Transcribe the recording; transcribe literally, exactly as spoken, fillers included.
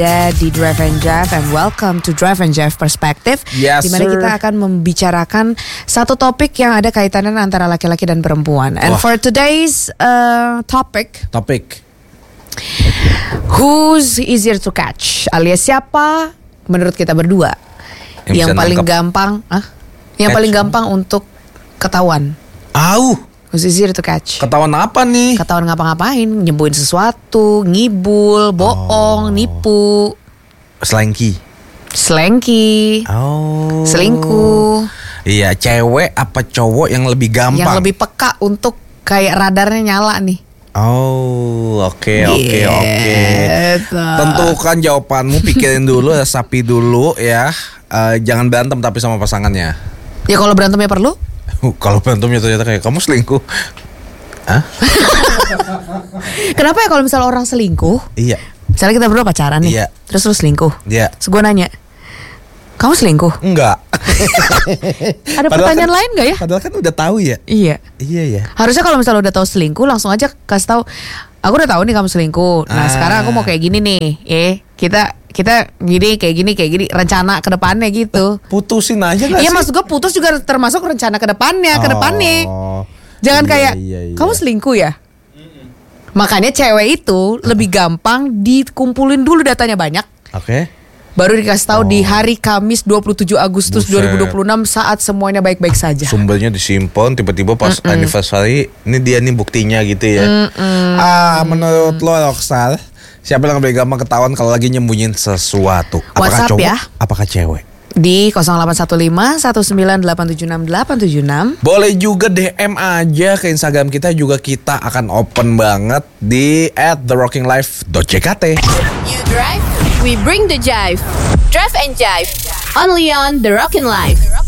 di Drive and Jive, and welcome to Drive and Jive Perspective, Yes, di mana sir. kita akan membicarakan satu topik yang ada kaitannya antara laki-laki dan perempuan. And Wah. for today's uh, topic, Topik. who's easier to catch? Alias siapa menurut kita berdua Yang yang, bisa paling nangkep. gampang, ah, yang Catch. paling gampang untuk ketahuan? Au, Who's easier to catch? ketahuan apa nih? Ketahuan ngapa-ngapain, nyembuhin sesuatu, ngibul, bohong, nipu, Slanky. slanky, Oh. selingkuh, Iya, cewek apa cowok yang lebih gampang? yang lebih peka untuk kayak radarnya nyala nih. Oh, oke oke oke. Gitu. Tentukan jawabanmu, pikirin dulu, sapi dulu ya. Eh, jangan berantem tapi sama pasangannya. Ya kalau berantemnya perlu. Kalau berantemnya ternyata kayak kamu selingkuh. Hah? Kenapa ya kalau misalnya orang selingkuh? Iya. Misalnya kita berdua pacaran nih, Iya. terus lu selingkuh. Iya. Terus gue nanya, kamu selingkuh? Enggak. Ada Padahal pertanyaan kan- lain gak ya? Padahal kan udah tahu ya. Iya. Iya ya. Harusnya kalau misalnya udah tahu selingkuh, langsung aja kasih tahu. Aku udah tahu nih kamu selingkuh. Nah Ah. sekarang aku mau kayak gini nih. Eh kita kita gini kayak gini kayak gini rencana ke depannya gitu. Putusin aja gak Iya sih? maksud gue putus juga termasuk rencana ke depannya, ke depannya. Oh. Jangan Iya, kayak iya, iya. kamu selingkuh ya. Makanya cewek itu lebih gampang dikumpulin dulu datanya banyak. Oke. Baru dikasih tahu di hari Kamis dua puluh tujuh Agustus Buset. dua ribu dua puluh enam saat semuanya baik-baik saja. Sumbernya disimpan, tiba-tiba pas anniversary, ini dia nih buktinya gitu ya. Ah, menurut lo Roksal, siapa yang lebih gampang ketahuan kalau lagi nyembunyiin sesuatu? Apakah WhatsApp cowok? ya. Apakah cewek? Di nol delapan satu lima satu sembilan delapan tujuh enam delapan tujuh enam. Boleh juga D M aja ke Instagram kita, juga kita akan open banget di at the rocking life dot j k t. You drive, we bring the jive. Drive and jive. Only on The Rockin' Life.